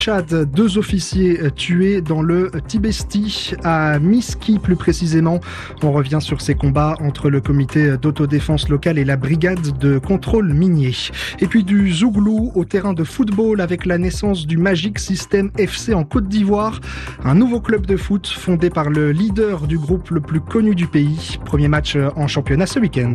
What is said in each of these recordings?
Tchad, 2 officiers tués dans le Tibesti, à Miski plus précisément. On revient sur ces combats entre le comité d'autodéfense locale et la brigade de contrôle minier. Et puis du Zouglou au terrain de football avec la naissance du Magic System FC en Côte d'Ivoire. Un nouveau club de foot fondé par le leader du groupe le plus connu du pays. Premier match en championnat ce week-end.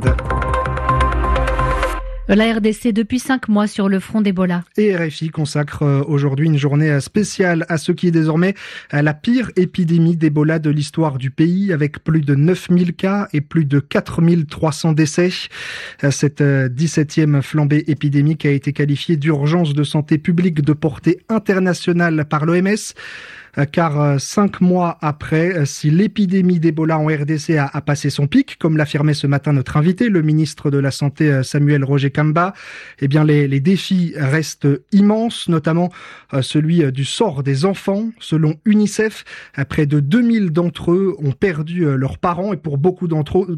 La RDC depuis 5 mois sur le front d'Ebola. Et RFI consacre aujourd'hui une journée spéciale à ce qui est désormais la pire épidémie d'Ebola de l'histoire du pays, avec plus de 9000 cas et plus de 4300 décès. Cette 17e flambée épidémique a été qualifiée d'urgence de santé publique de portée internationale par l'OMS. Car 5 mois après, si l'épidémie d'Ebola en RDC a passé son pic, comme l'affirmait ce matin notre invité, le ministre de la Santé Samuel Roger Kamba, eh bien les défis restent immenses, notamment celui du sort des enfants. Selon UNICEF, près de 2000 d'entre eux ont perdu leurs parents, et pour beaucoup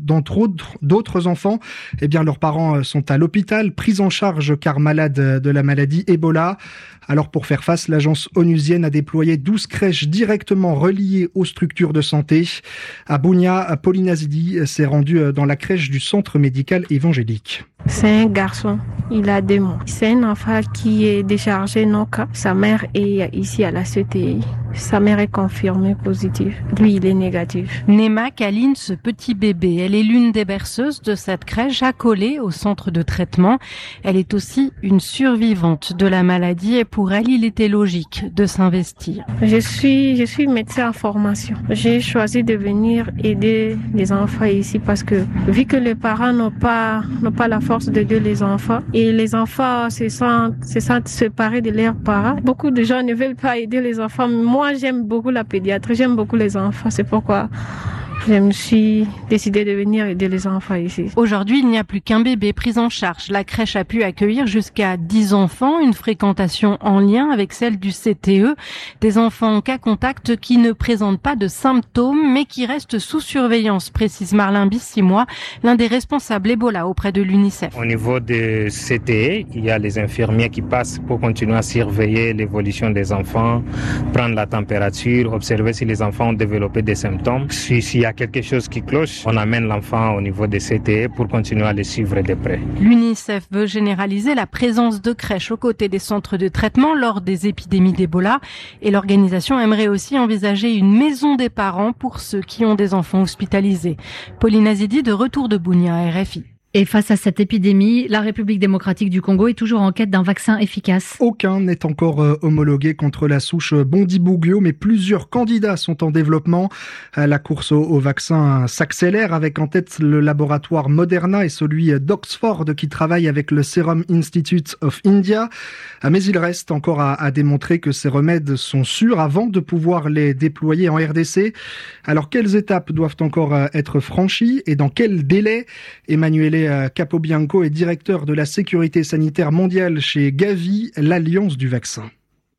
d'autres enfants, eh bien leurs parents sont à l'hôpital, pris en charge car malades de la maladie Ebola. Alors pour faire face, l'agence onusienne a déployé 12 crèches directement reliées aux structures de santé. À Bunia, Pauline Azidi s'est rendue dans la crèche du centre médical évangélique. C'est un garçon, il a 2 mois. C'est un enfant qui est déchargé non cas. Sa mère est ici à la CTI. Sa mère est confirmée positive. Lui, il est négatif. Nema câline ce petit bébé. Elle est l'une des berceuses de cette crèche accolée au centre de traitement. Elle est aussi une survivante de la maladie et pour elle, il était logique de s'investir. Je suis médecin en formation. J'ai choisi de venir aider les enfants ici parce que vu que les parents n'ont pas la force d'aider les enfants et les enfants se sentent séparés de leurs parents. Beaucoup de gens ne veulent pas aider les enfants. Moi, j'aime beaucoup la pédiatrie, j'aime beaucoup les enfants. C'est pourquoi je me suis décidée de venir aider les enfants ici. Aujourd'hui, il n'y a plus qu'un bébé pris en charge. La crèche a pu accueillir jusqu'à 10 enfants, une fréquentation en lien avec celle du CTE. Des enfants en cas contact qui ne présentent pas de symptômes, mais qui restent sous surveillance, précise Marlin Bissimois, l'un des responsables Ebola auprès de l'UNICEF. Au niveau de CTE, il y a les infirmiers qui passent pour continuer à surveiller l'évolution des enfants, prendre la température, observer si les enfants ont développé des symptômes. S'il y a quelque chose qui cloche, on amène l'enfant au niveau des CTE pour continuer à les suivre de près. L'UNICEF veut généraliser la présence de crèches aux côtés des centres de traitement lors des épidémies d'Ebola et l'organisation aimerait aussi envisager une maison des parents pour ceux qui ont des enfants hospitalisés. Pauline Azidi de retour de Bunia, RFI. Et face à cette épidémie, la République démocratique du Congo est toujours en quête d'un vaccin efficace. Aucun n'est encore homologué contre la souche Bundibugyo, mais plusieurs candidats sont en développement. La course au vaccin s'accélère avec en tête le laboratoire Moderna et celui d'Oxford qui travaille avec le Serum Institute of India. Mais il reste encore à démontrer que ces remèdes sont sûrs avant de pouvoir les déployer en RDC. Alors quelles étapes doivent encore être franchies et dans quel délai? Emmanuel Capobianco est directeur de la sécurité sanitaire mondiale chez Gavi, l'Alliance du vaccin.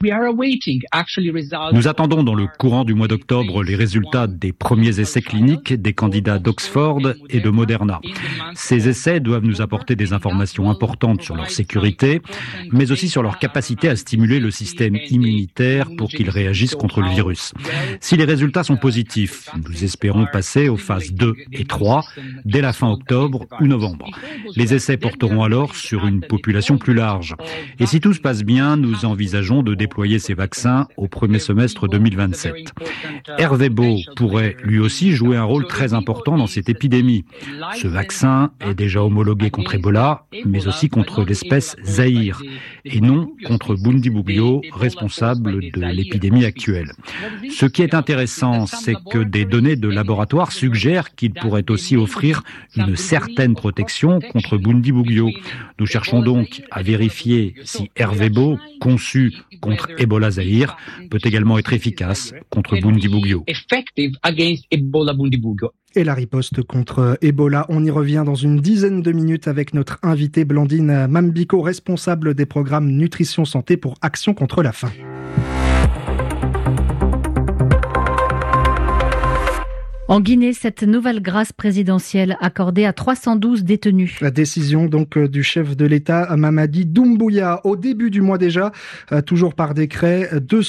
Nous attendons dans le courant du mois d'octobre les résultats des premiers essais cliniques des candidats d'Oxford et de Moderna. Ces essais doivent nous apporter des informations importantes sur leur sécurité, mais aussi sur leur capacité à stimuler le système immunitaire pour qu'il réagisse contre le virus. Si les résultats sont positifs, nous espérons passer aux phases 2 et 3 dès la fin octobre ou novembre. Les essais porteront alors sur une population plus large. Et si tout se passe bien, nous envisageons de déployer ces vaccins au premier semestre 2027. Ervebo pourrait lui aussi jouer un rôle très important dans cette épidémie. Ce vaccin est déjà homologué contre Ebola, mais aussi contre l'espèce Zaïre, et non contre Bundibugyo, responsable de l'épidémie actuelle. Ce qui est intéressant, c'est que des données de laboratoire suggèrent qu'il pourrait aussi offrir une certaine protection contre Bundibugyo. Nous cherchons donc à vérifier si Ervebo, conçu contre Ebola Zaïre, peut également être efficace contre Bundibugyo. Et la riposte contre Ebola, on y revient dans une dizaine de minutes avec notre invitée Blandine Mambiko, responsable des programmes Nutrition Santé pour Action contre la faim. En Guinée, cette nouvelle grâce présidentielle accordée à 312 détenus. La décision donc du chef de l'État Mamadi Doumbouya au début du mois déjà, toujours par décret,